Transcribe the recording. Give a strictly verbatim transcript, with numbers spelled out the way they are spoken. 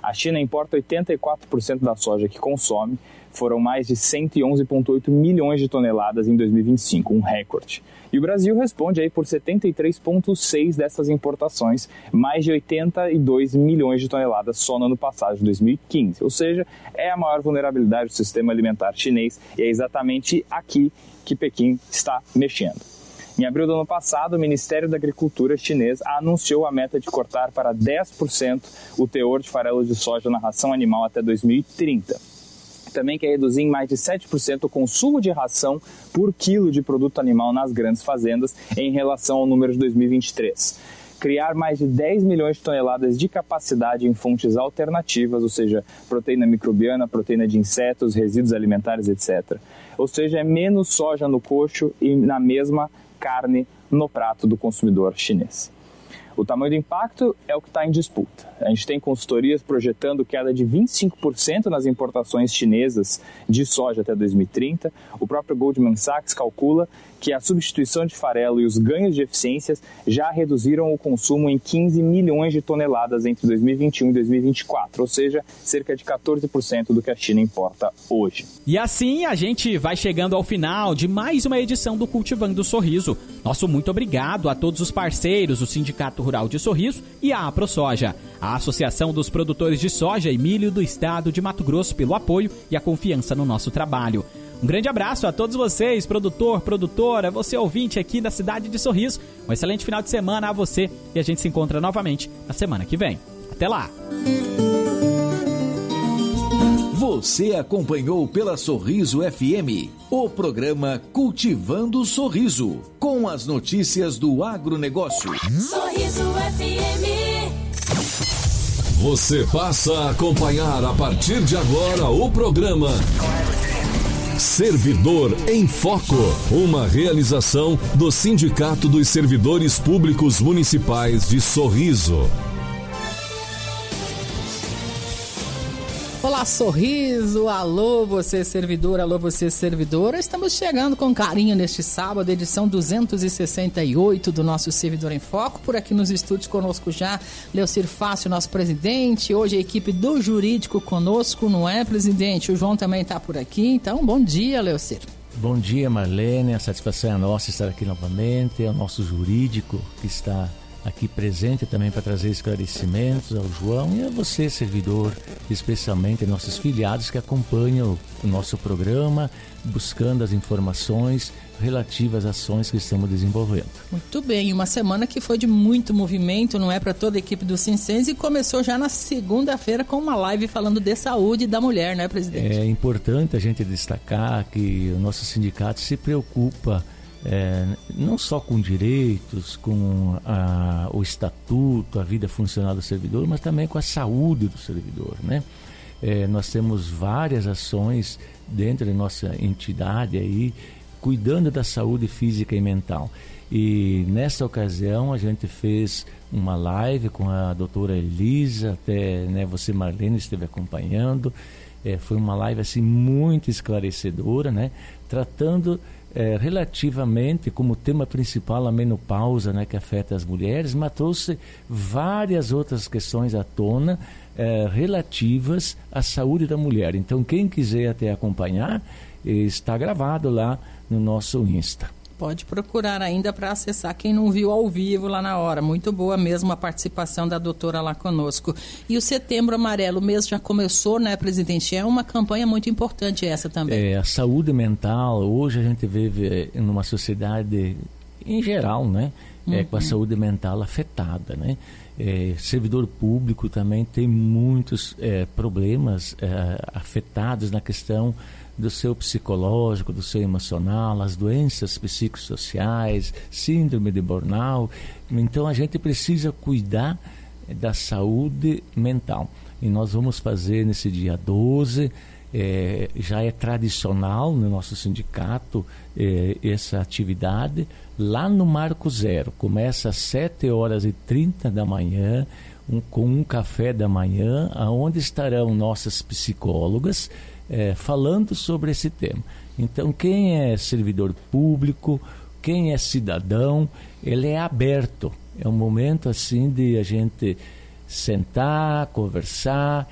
A China importa oitenta e quatro por cento da soja que consome, foram mais de cento e onze vírgula oito milhões de toneladas em dois mil e vinte e cinco, um recorde. E o Brasil responde aí por setenta e três vírgula seis dessas importações, mais de oitenta e dois milhões de toneladas só no ano passado, de dois mil e quinze. Ou seja, é a maior vulnerabilidade do sistema alimentar chinês e é exatamente aqui que Pequim está mexendo. Em abril do ano passado, o Ministério da Agricultura chinês anunciou a meta de cortar para dez por cento o teor de farelo de soja na ração animal até dois mil e trinta. Também quer reduzir em mais de sete por cento o consumo de ração por quilo de produto animal nas grandes fazendas em relação ao número de dois mil e vinte e três. Criar mais de dez milhões de toneladas de capacidade em fontes alternativas, ou seja, proteína microbiana, proteína de insetos, resíduos alimentares, etcétera. Ou seja, é menos soja no coxo e na mesma carne no prato do consumidor chinês. O tamanho do impacto é o que está em disputa. A gente tem consultorias projetando queda de vinte e cinco por cento nas importações chinesas de soja até dois mil e trinta. O próprio Goldman Sachs calcula que a substituição de farelo e os ganhos de eficiências já reduziram o consumo em quinze milhões de toneladas entre dois mil e vinte e um e dois mil e vinte e quatro, ou seja, cerca de quatorze por cento do que a China importa hoje. E assim a gente vai chegando ao final de mais uma edição do Cultivando o Sorriso. Nosso muito obrigado a todos os parceiros, o Sindicato Rural de Sorriso e a AproSoja, a Associação dos Produtores de Soja e Milho do Estado de Mato Grosso, pelo apoio e a confiança no nosso trabalho. Um grande abraço a todos vocês, produtor, produtora, você ouvinte aqui da cidade de Sorriso. Um excelente final de semana a você e a gente se encontra novamente na semana que vem. Até lá! Você acompanhou pela Sorriso F M o programa Cultivando o Sorriso, com as notícias do agronegócio. Sorriso F M. Você passa a acompanhar a partir de agora o programa Servidor em Foco, uma realização do Sindicato dos Servidores Públicos Municipais de Sorriso. Olá, Sorriso, alô você servidor, alô você servidora. Estamos chegando com carinho neste sábado, edição duzentos e sessenta e oito do nosso Servidor em Foco. Por aqui nos estúdios conosco já, Leocir Fácil, nosso presidente. Hoje a equipe do jurídico conosco, não é, presidente? O João também está por aqui, então bom dia, Leocir. Bom dia, Marlene, a satisfação é nossa estar aqui novamente, é o nosso jurídico que está aqui presente também para trazer esclarecimentos ao João e a você, servidor, especialmente nossos filiados que acompanham o nosso programa, buscando as informações relativas às ações que estamos desenvolvendo. Muito bem, uma semana que foi de muito movimento, não é, para toda a equipe do Sincense, e começou já na segunda-feira com uma live falando de saúde da mulher, né, presidente? É importante a gente destacar que o nosso sindicato se preocupa É, não só com direitos, com a, o estatuto, a vida funcional do servidor, mas também com a saúde do servidor, né? É, nós temos várias ações dentro da nossa entidade aí, cuidando da saúde física e mental. E nessa ocasião a gente fez uma live com a doutora Elisa, até né, você, Marlene, esteve acompanhando. É, foi uma live assim muito esclarecedora, né? Tratando É, relativamente como tema principal a menopausa, né, que afeta as mulheres, mas trouxe várias outras questões à tona é, relativas à saúde da mulher. Então quem quiser até acompanhar, está gravado lá no nosso Insta. Pode procurar ainda para acessar quem não viu ao vivo lá na hora. Muito boa mesmo a participação da doutora lá conosco. E o Setembro Amarelo, o mês já começou, né, presidente? É uma campanha muito importante essa também. É, a saúde mental, hoje a gente vive numa sociedade em geral, né? É, uhum. Com a saúde mental afetada, né? É, servidor público também tem muitos é, problemas é, afetados na questão do seu psicológico, do seu emocional, as doenças psicossociais, síndrome de burnout. Então a gente precisa cuidar da saúde mental. E nós vamos fazer nesse dia doze, é, já é tradicional no nosso sindicato é, essa atividade, lá no Marco Zero. Começa às sete horas e trinta da manhã, um, com um café da manhã, onde estarão nossas psicólogas, É, falando sobre esse tema. Então, quem é servidor público, quem é cidadão, ele é aberto. É um momento assim de a gente sentar, conversar